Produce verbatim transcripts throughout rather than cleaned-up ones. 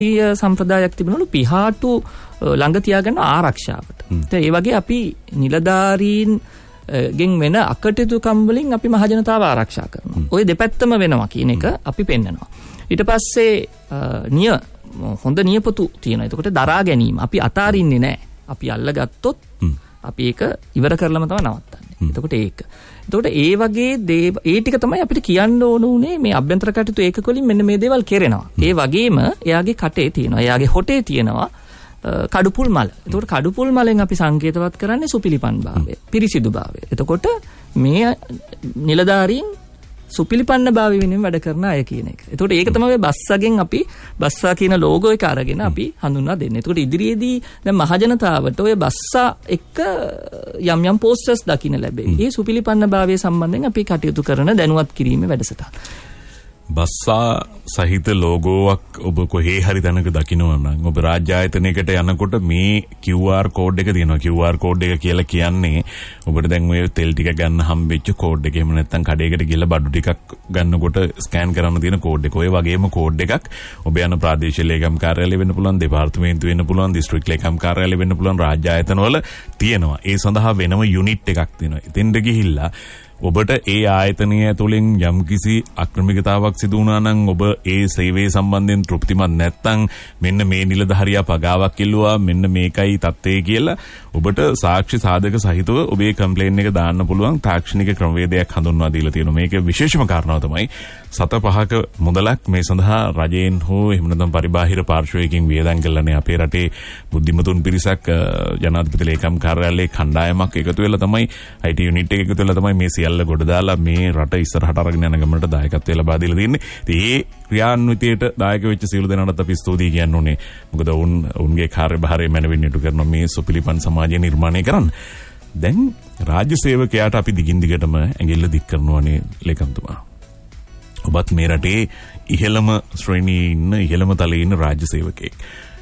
සම්ප්‍රදායක් තිබුණලු පිහාටු ළඟ තියාගන්න ආරක්ෂාවට. ඒ වගේ අපි නිලධාරීන් ගෙන් වෙන අකටයුතුකම් වලින් අපි මහජනතාව ආරක්ෂා කරනවා. ওই දෙපැත්තම වෙනවා කියන එක අපි පෙන්නනවා. ඊට පස්සේ නිය හොඳ නියපොතු තියෙනවා. එතකොට දරා ගැනීම අපි අතාරින්නේ නැහැ. අපි අල්ලගත්තොත් අපි ඒක ඉවර කරලම තමයි නවත්තන්නේ. එතකොට ඒක. එතකොට ඒ වගේ දේ ඒ ටික තමයි අපිට කියන්න ඕන උනේ මේ අභ්‍යන්තර කටයුතු ඒකක වලින් මෙන්න මේ දේවල් කෙරෙනවා. ඒ වගේම එයාගේ කටේ තියෙනවා. එයාගේ හොටේ තියෙනවා කඩුපුල් මල. එතකොට කඩුපුල් මලෙන් අපි සංකේතවත් කරන්නේ සුපිලිපන් භාවය, පිරිසිදු භාවය. එතකොට මේ නිලධාරීන් සුපිලිපන්න භාවය වෙනුවෙන් වැඩ කරන අය කියන එක. එතකොට ඒක තමයි බස්සගෙන් අපි බස්සා කියන ලෝගෝ එක අරගෙන අපි හඳුන්වා දෙන්නේ. එතකොට ඉදිරියේදී දැන් මහජනතාවට ඔය බස්සා එක්ක යම් යම් පෝස්ටර්ස් දකින්න ලැබෙයි. මේ සුපිලිපන්න භාවය සම්බන්ධයෙන් අපි කටයුතු කරන දැනුවත් කිරීමේ වැඩසටහන. බස්සා සහිත ලෝගෝවක් ඔබ කොහේ හරි තැනක දකිනවා නම් ඔබ රාජ්‍ය ආයතනයකට යනකොට මේ Q R කෝඩ් එක තියෙනවා. Q R කෝඩ් එක කියලා කියන්නේ ඔබට දැන් ඔය තෙල් ටික ගන්න හම්බෙච්ච කෝඩ් එක. එහෙම නැත්නම් කඩේකට ගිහලා බඩු ටිකක් ගන්නකොට ස්කෑන් කරන්න තියෙන කෝඩ් එක. ඔය වගේම කෝඩ් එකක් ඔබ යන ප්‍රාදේශීය ලේකම් කාර්යාලය වෙන්න පුළුවන්, දෙපාර්තමේන්තු වෙන්න පුළුවන්, දිස්ත්‍රික් ලේකම් කාර්යාලය වෙන්න පුළුවන්, රාජ්‍ය ආයතනවල තියෙනවා. ඒ සඳහා වෙනම යුනිට් එකක් තියෙනවා. එතෙන්ට ගිහිල්ලා ඔබට ඒ ආයතනය ඇතුළෙන් යම්කිසි අක්‍රමිකතාවක් සිදු වුණා නම් ඔබ ඒ සේවයේ සම්බන්ධයෙන් තෘප්තිමත් නැත්නම් මෙන්න මේ නිලධාරියා පගාවක් ඉල්ලුවා, මෙන්න මේකයි තත්ත්වය කියලා ඔබට සාක්ෂි සාධක සහිතව ඔබේ කම්ප්ලේන් එක දාන්න පුළුවන් තාක්ෂණික ක්‍රමවේදයක් හඳුන්වා දීලා තියෙනවා. මේකේ විශේෂම කාරණාව තමයි සත පහක මුදලක් මේ සඳහා රජයෙන් හෝ එහෙම නැත්නම් පරිබාහිර පාර්ශ්වයකින් වියදම් කළානේ. අපේ රටේ බුද්ධිමතුන් පිරිසක් ජනාධිපති ලේකම් කාර්යාලයේ කණ්ඩායමක් එකතු වෙලා තමයි I T යුනිට් එක එකතු වෙලා තමයි මේ සියල්ල ගොඩ දාලා මේ රට ඉස්සරහට අරගෙන යන ගමනට දායකත්වය ලබා දීලා තියෙන්නේ. ඉතින් ඒ ක්‍රියාන්විතයට දායක වෙච්ච සියලු දෙනාට අපි ස්තුතියි කියන්න ඕනේ. මොකද උන් උන්ගේ කාර්යභාරය මැනවින් ඉටු කරන මේ සුපිලිපන් සමාජය නිර්මාණය කරන්න. දැන් රාජ්‍ය සේවකයාට අපි දිගින් දිගටම ඇඟිල්ල දික් කරනවානේ ලේකම්තුමා. ඔබත් මේ රටේ ඉහළම ශ්‍රේණියේ ඉන්න ඉහළම තලයේ ඉන්න රාජ්‍ය සේවකයෙක්.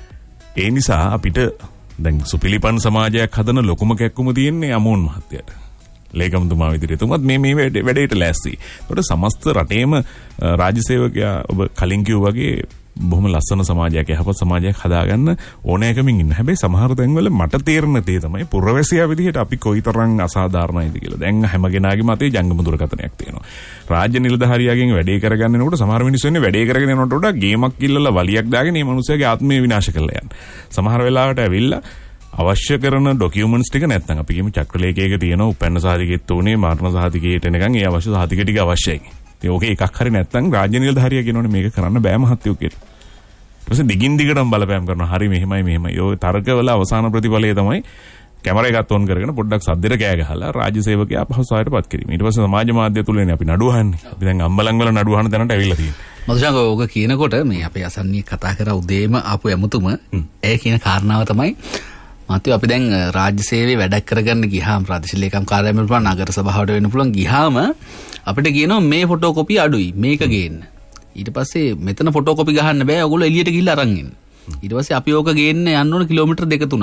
ඒ නිසා අපිට දැන් සුපිලිපන් සමාජයක් හදන ලොකුම කැක්කුම තියෙන්නේ අමෝන් මහත්තයාට. ලේකම්තුමා විදිහට තුමත් මේ මේ වැඩේට ලෑස්ති. ඒකට සමස්ත රටේම රාජ්‍ය සේවකයා ඔබ කලින් කිව්වා වගේ බොහොම ලස්සන සමාජයක්, යහපත් සමාජයක් හදාගන්න ඕනෑකමින් ඉන්න. හැබැයි සමහර තැන්වල මට තේරෙන දේ තමයි පුරවැසියා විදිහට අපි කොයිතරම් අසාධාරණයිද කියලා. දැන් හැමගෙනාගේම අතේ ජංගම දුරකථනයක් තියෙනවා. රාජ්‍ය නිලධාරියාගෙන් වැඩේ කරගන්න යනකොට සමහර මිනිස්සු ඉන්නේ වැඩේ කරගෙන යනකොට වඩා ගේමක් ඉල්ලලා වලියක් දාගෙන මේ මිනිස්සයාගේ ආත්මය විනාශ කරලා යන. සමහර වෙලාවට ඇවිල්ලා අවශ්‍ය කරන ඩොකියුමන්ට්ස් ටික නැත්නම් අපි කියමු චක්‍රලේඛයක තියෙන උපැන්න සහතිකෙත් උනේ මරණ සහතිකයට එනකන් ඒ අවශ්‍ය සහතික ටික අවශ්‍යයි. ඉතින් ඕකේ එකක් හරි නැත්නම් රාජ්‍ය නිලධාරියා කියනෝනේ මේක කරන්න බෑ මහත්තයෝ කියලා. ඊට පස්සේ දිගින් දිගටම බලපෑම් කරනවා. හරි මෙහෙමයි මෙහෙමයි. ඔය තර්කවල අවසාන ප්‍රතිඵලය තමයි කැමරා එකත් ඔන් කරගෙන පොඩ්ඩක් සද්දෙට කෑ ගහලා රාජ්‍ය සේවකයා අපහසුතාවයටපත් කිරීම. ඊට පස්සේ සමාජ මාධ්‍ය තුලනේ අපි නඩුව අහන්නේ. අපි දැන් අම්බලන් වල නඩුව අහන තැනට ඇවිල්ලා තියෙනවා. මදුෂාංග ඕක කියනකොට මේ අපේ අසන්නී කතා කරා උදේම ආපු යමුතුම ඒ කියන කාරණාව තමයි මාත්‍ය අපි දැන් රාජ්‍ය සේවයේ වැඩක් කරගන්න ගියාම ප්‍රාදේශීය ලේකම් කාර්යාලය වල නගර සභාවට වෙන්න පුළුවන් ගියාම අපිට කියනවා මේ ෆොටෝකොපි අඩුයි මේක ගේන්න. ඊට පස්සේ මෙතන ෆොටෝකොපි ගහන්න බෑ ඔයගොල්ලෝ එළියට ගිහිල්ලා අරන් එන්න. ඊට පස්සේ අපි ඕක ගේන්න යන්න ඕන කිලෝමීටර් දෙක තුනක්.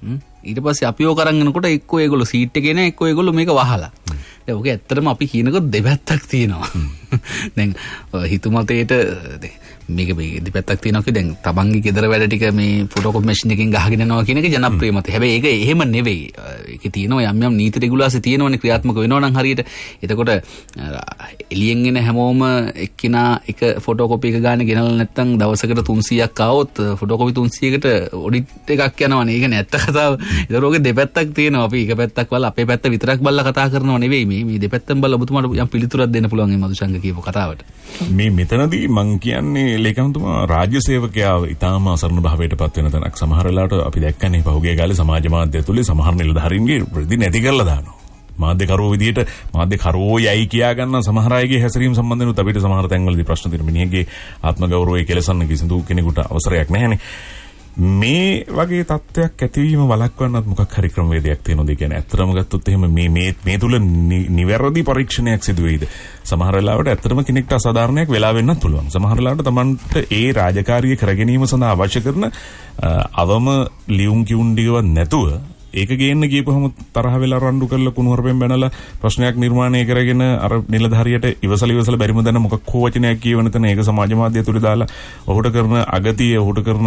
ඊට පස්සේ අපි ඕක අරන් එනකොට එක්කෝ ඒගොල්ලෝ සීට් එකේ නෑ එක්කෝ ඒගොල්ලෝ මේක වහලා. දැන් ඕක ඇත්තටම අපි කියනකොට දෙපැත්තක් තියෙනවා. දැන් හිතුමතේට මේක මේ දෙපැත්තක් තියෙනවා කිය දැන් තමන්ගේ ගෙදර වැඩ ටික මේ ෆොටෝකොපි මැෂින් එකෙන් ගහගෙන යනවා කියන එක ජනප්‍රිය මතය. හැබැයි ඒක එහෙම නෙවෙයි. ඒකේ තියෙනවා යම් යම් නීති රෙගුලාසි තියෙනවනේ ක්‍රියාත්මක වෙනවා නම් හරියට. එතකොට එළියෙන් එන හැමෝම එක්කිනා එක ෆොටෝකොපි එක ගන්න ගෙනල්ලා නැත්නම් දවසකට තුන්සීයක් ආවොත් ෆොටෝකොපි තුන්සීයකට ඔඩිට් එකක් යනවනේ. ඒක නැත්ත කතාව. ඒතර ඔගේ දෙපැත්තක් තියෙනවා. අපි එක පැත්තක් බලලා අපේ පැත්ත විතරක් බලලා කතා කරනව නෙවෙයි. මේ මේ දෙපැත්තෙන් බලලා ඔබතුමාට යම් පිළිතුරක් දෙන්න පුළුවන් මේ මදුෂංග කියපු කතාවට. මේ මෙතනදී මං කියන්නේ ලේකම්තුමා රාජ්‍ය සේවකයා ඉතාම අසරණ භාවයට පත් වෙන තැනක්. සමහර වෙලාවට අපි දැක්කනේ පහුගිය කාලේ සමාජ මාධ්‍ය තුලේ සමහර නිලධාරීන්ගේ ප්‍රති නැති කරලා දානවා. මාධ්‍ය කරෝ විදියට මාධ්‍ය කරෝ යයි කියා ගන්න සමහර අයගේ හැසිරීම සම්බන්ධව අපිට සමහර තැන්වලදී ප්‍රශ්න තියෙනවා. මිනිහගේ ආත්ම ගෞරවය කෙලසන්න කිසිදු කෙනෙකුට අවසරයක් නැහැනේ. මේ වගේ තත්ත්වයක් ඇතිවීම වළක්වන්නත් මොකක් හරි ක්‍රමවේදයක් තියෙනවද? ඒ කියන්නේ ඇත්තටම ගත්තොත් එහෙම මේ මේ මේ තුල නිවැරදි පරීක්ෂණයක් සිදු වෙයිද? සමහර වෙලාවට ඇත්තටම කෙනෙක්ට අසාධාරණයක් වෙලා වෙන්නත් පුළුවන්. සමහර වෙලාවට Tamanට ඒ රාජකාරිය කර ගැනීම සඳහා අවශ්‍ය කරන අවම ලියුම් කියුම් ටිකවත් නැතුව ඒක ගේන්න ගියපුවම තරහ වෙලා රණ්ඩු කරලා කුණුහරුපෙන් බැනලා ප්‍රශ්නයක් නිර්මාණය කරගෙන අර නිලධාරියට ඉවසල ඉවසල බැරිම දැන මොකක් හෝ වචනයක් කියවන තැන ඒක සමාජ මාධ්‍ය තුල දාලා ඔහුට කරන අගතිය ඔහුට කරන